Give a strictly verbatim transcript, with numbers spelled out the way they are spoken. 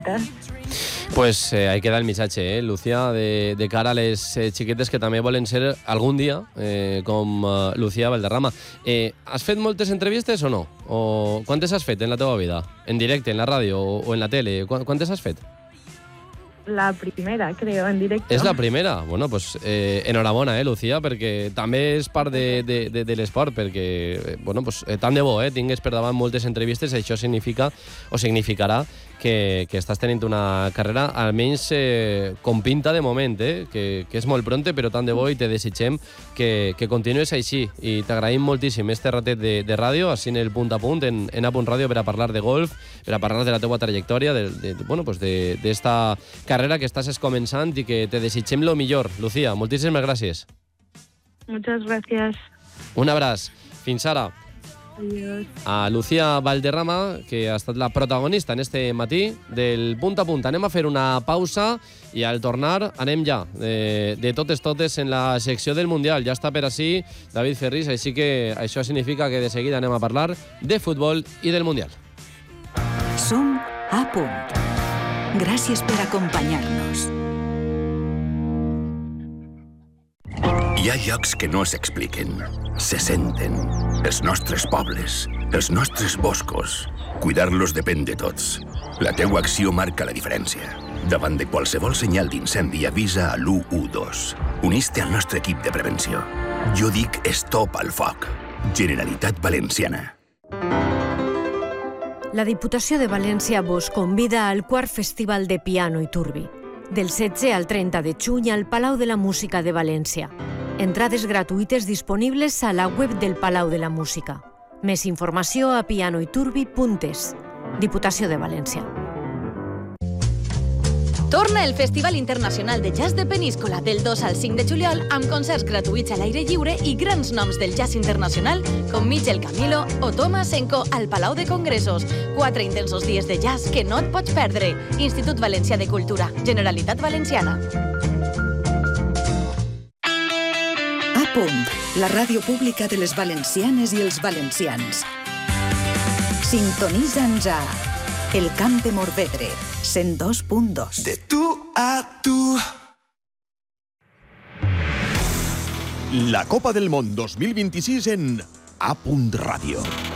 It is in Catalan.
Pues eh, ahí queda el missatge, eh, Lucía, de, de cara a les eh, xiquetes que també volen ser algun dia eh, com uh, Lucía Valderrama. Eh, has fet moltes entrevistes o no? O quantes has fet en la teva vida? En directe, en la ràdio o, o en la tele? Qu quantes has fet? La primera, creo, en directo. És la primera? Bueno, pues eh, enhorabona, eh, Lucía, perquè també és part de, de, de, de l'esport, perquè, eh, bueno, pues, eh, tant de bo, eh, tingues per davant moltes entrevistes, això significa o significarà que, que estàs tenint una carrera, almenys eh, com pinta de moment, eh, que, que és molt pronte, però tant de bo i te desitgem que, que continues així. I t'agraïm moltíssim este ratet de, de ràdio, així en el punt a punt, en, en A Punt Ràdio, per a parlar de golf, per a parlar de la teua trajectòria, de, de, bueno, pues de, d'esta carrera que estàs començant i que te desitgem lo millor. Lucía, moltíssimes gràcies. Muchas gracias. Un abraç. Fins ara. Adiós. A Lucía Valderrama, que ha estat la protagonista en este matí del Punt a Punt. Anem a fer una pausa i al tornar anem ja de, de totes totes en la secció del Mundial. Ja està per ací David Ferris, així que això significa que de seguida anem a parlar de futbol i del Mundial. Som A Punt. Gràcies per acompanyar-nos. Hi ha llocs que no s'expliquen, se senten. Els nostres pobles, els nostres boscos. Cuidar-los depèn de tots. La teua acció marca la diferència. Davant de qualsevol senyal d'incendi, avisa a l'u u dos. Unís-te al nostre equip de prevenció. Jo dic Stop al foc. Generalitat Valenciana. La Diputació de València vos convida al quart Festival de Piano i Turbi, del setze al trenta de juny al Palau de la Música de València. Entrades gratuïtes disponibles a la web del Palau de la Música. Més informació a pianoiturbi punt es. Diputació de València. Torna el Festival Internacional de Jazz de Peníscola del dos al cinc de juliol amb concerts gratuïts a l'aire lliure i grans noms del jazz internacional com Michel Camilo o Thomas Enko al Palau de Congressos. Quatre intensos dies de jazz que no et pots perdre. Institut Valencià de Cultura, Generalitat Valenciana. A Punt, la ràdio pública de les valencianes i els valencians. Sintonitza'ns a El Camp de Morvedre, cent dos punt dos. De tú a tú. La Copa del Món dos mil vint-i-sis en A Punt Ràdio.